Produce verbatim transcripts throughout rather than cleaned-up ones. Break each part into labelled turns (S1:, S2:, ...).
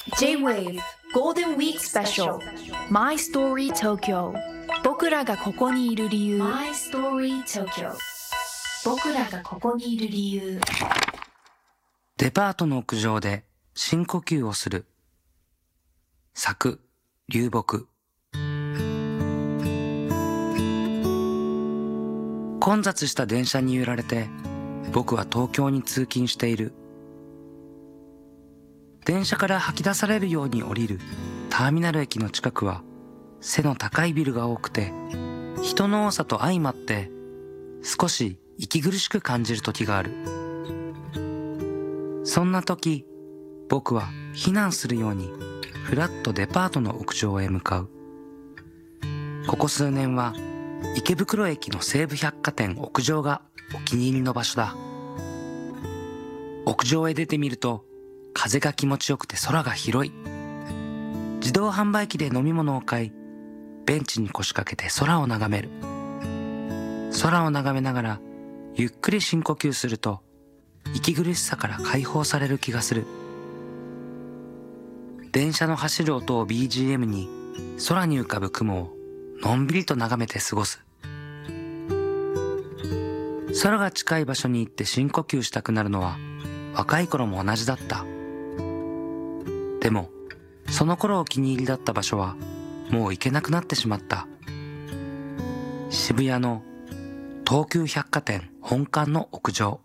S1: J-Wave Golden Week Special My Story Tokyo 僕らがここにいる理由 My Story Tokyo 僕らがここにいる理由。
S2: デパートの屋上で深呼吸をする。作、流木。混雑した電車に揺られて僕は東京に通勤している。電車から吐き出されるように降りるターミナル駅の近くは背の高いビルが多くて、人の多さと相まって少し息苦しく感じる時がある。そんな時、僕は避難するようにふらっとデパートの屋上へ向かう。ここ数年は池袋駅の西武百貨店屋上がお気に入りの場所だ。屋上へ出てみると風が気持ちよくて空が広い。自動販売機で飲み物を買い、ベンチに腰掛けて空を眺める。空を眺めながらゆっくり深呼吸すると息苦しさから解放される気がする。電車の走る音を ビージーエム に空に浮かぶ雲をのんびりと眺めて過ごす。空が近い場所に行って深呼吸したくなるのは若い頃も同じだった。でもその頃お気に入りだった場所はもう行けなくなってしまった。渋谷の東急百貨店本館の屋上。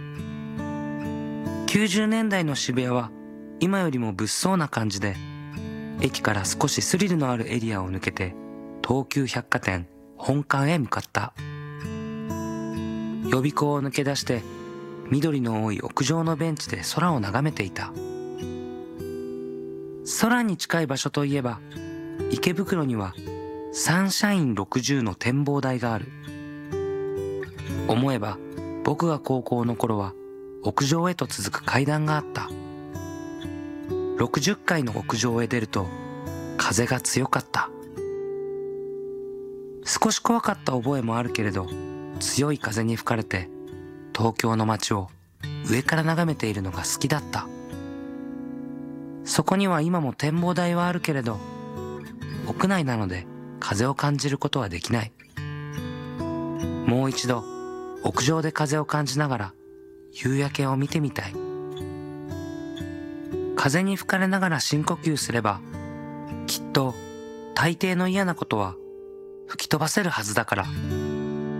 S2: きゅうじゅうねんだいの渋谷は今よりも物騒な感じで、駅から少しスリルのあるエリアを抜けて東急百貨店本館へ向かった。予備校を抜け出して緑の多い屋上のベンチで空を眺めていた。空に近い場所といえば池袋にはサンシャインろくじゅうの展望台がある。思えば僕が高校の頃は屋上へと続く階段があった。ろくじゅっかいの屋上へ出ると風が強かった。少し怖かった覚えもあるけれど、強い風に吹かれて東京の街を上から眺めているのが好きだった。そこには今も展望台はあるけれど、屋内なので風を感じることはできない。もう一度屋上で風を感じながら夕焼けを見てみたい。風に吹かれながら深呼吸すればきっと大抵の嫌なことは吹き飛ばせるはずだから。